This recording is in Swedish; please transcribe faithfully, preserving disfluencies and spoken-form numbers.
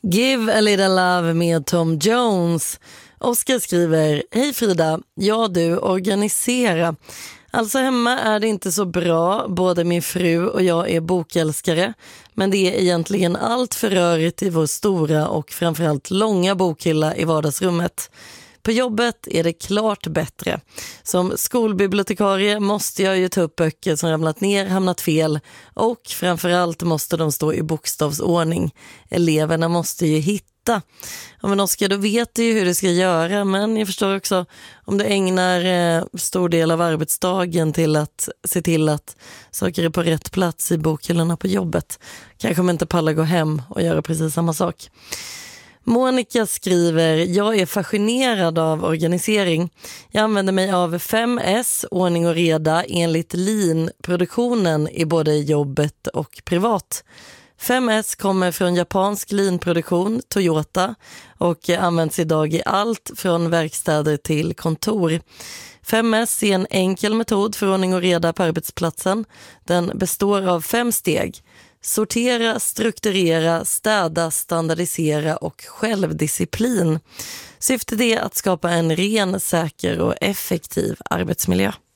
Give a little love med Tom Jones. Oskar skriver: Hej Frida, ja du, organisera. Alltså hemma är det inte så bra, både min fru och jag är bokälskare, men det är egentligen allt för rörigt i vår stora och framförallt långa bokhylla i vardagsrummet. På jobbet är det klart bättre. Som skolbibliotekarie måste jag ju ta upp böcker som ramlat ner, hamnat fel, och framförallt måste de stå i bokstavsordning. Eleverna måste ju hitta. Ja, men Oskar, då vet du ju hur du ska göra, men jag förstår också om du ägnar eh, stor del av arbetsdagen till att se till att saker är på rätt plats i bokhyllorna på jobbet. Kanske man inte pallar gå hem och göra precis samma sak. Monica skriver: jag är fascinerad av organisering. Jag använder mig av fem S, ordning och reda, enligt Lean-produktionen i både jobbet och privat. fem S kommer från japansk Lean-produktion, Toyota, och används idag i allt från verkstäder till kontor. fem S är en enkel metod för ordning och reda på arbetsplatsen. Den består av fem steg: sortera, strukturera, städa, standardisera och självdisciplin. Syftet är att skapa en ren, säker och effektiv arbetsmiljö.